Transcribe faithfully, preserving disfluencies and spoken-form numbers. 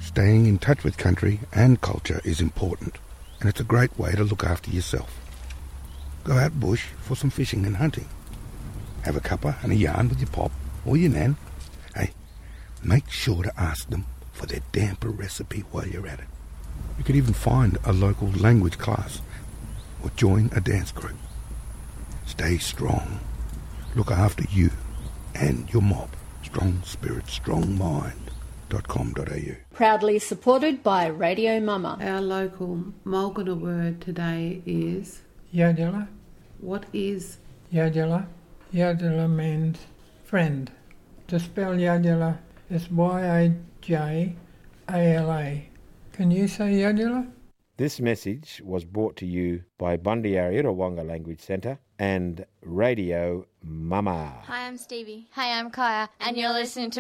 Staying in touch with country and culture is important, and it's a great way to look after yourself. Go out bush for some fishing and hunting. Have a cuppa and a yarn with your pop or your nan. Hey, make sure to ask them for their damper recipe while you're at it. You could even find a local language class or join a dance group. Stay strong. Look after you and your mob. Strong spirit, strong mind dot com dot a u. Proudly supported by Radio Mama. Our local Mulgana word today is Yajala. What is Yajala? Yajala means friend. To spell Yajala is Y A J A L A. Can you say Yajala? This message was brought to you by Bundyarra Wonga Language Centre and Radio Mama. Hi, I'm Stevie. Hi, I'm Kaya, and you're listening to